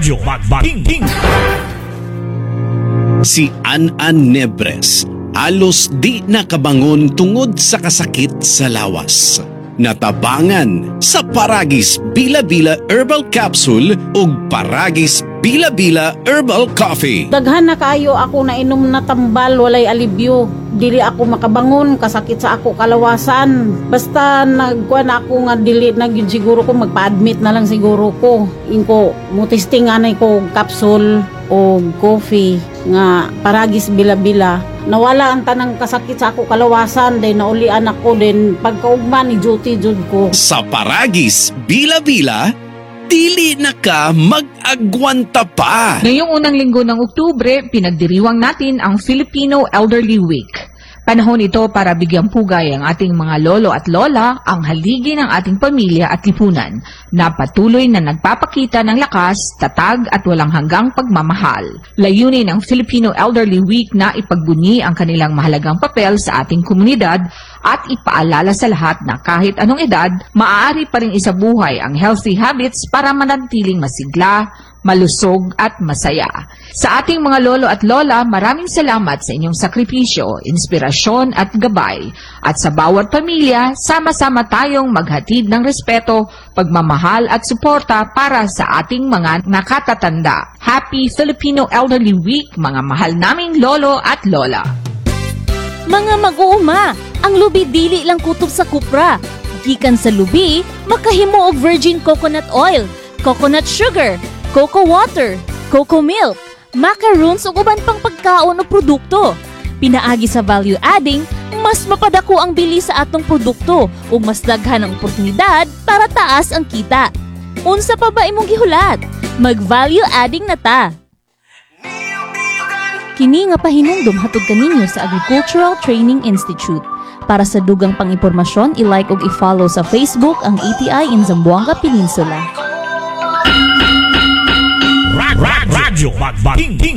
Radyo Magbating. Si An Nebres halos di nakabangon tungod sa kasakit sa lawas. Natabangan sa Paragis Bila-Bila Herbal Capsule ug Paragis Bila-Bila Herbal Coffee. Daghan na kaayo ako na inom na tambal, walay alibyo. Dili ako makabangon, kasakit sa ako kalawasan. Basta nagkuha na ako nga dili na gyud siguro ko magpa-admit na lang siguro ko. Inko mutisting anay ko capsule o coffee nga Paragis Bila-Bila. Nawala ang tanang kasakit sa ako kalawasan, then naulian ako, then pagkaugma ni duty jud ko. Sa Paragis Bila-Bila, dili na ka mag-agwanta pa. Ngayong unang linggo ng Oktubre, pinagdiriwang natin ang Filipino Elderly Week. Panahon ito para bigyang pugay ang ating mga lolo at lola, ang haligi ng ating pamilya at lipunan, na patuloy na nagpapakita ng lakas, tatag at walang hanggang pagmamahal. Layunin ng Filipino Elderly Week na ipagbunyi ang kanilang mahalagang papel sa ating komunidad at ipaalala sa lahat na kahit anong edad, maaari pa rin isabuhay ang healthy habits para manatiling masigla, malusog at masaya. Sa ating mga lolo at lola, maraming salamat sa inyong sakripisyo, inspirasyon at gabay. At sa bawat pamilya, sama-sama tayong maghatid ng respeto, pagmamahal at suporta para sa ating mga nakatatanda. Happy Filipino Elderly Week, mga mahal naming lolo at lola. Mga mag-uuma, ang lubi dili lang kutob sa kupra. Gikan sa lubi, makahimo og virgin coconut oil, coconut sugar, cocoa water, cocoa milk, macaroons ug uban pang pagkaon o produkto. Pinaagi sa value adding, mas mapadako ang bili sa atong produkto ug mas daghan ang oportunidad para taas ang kita. Unsa pa ba imong gihulat? Mag-value adding na ta. Kini nga pahinumdom hatod kaninyo sa Agricultural Training Institute. Para sa dugang pang-impormasyon, i-like ug i-follow sa Facebook ang ATI in Zamboanga Peninsula. Radyo Magbating.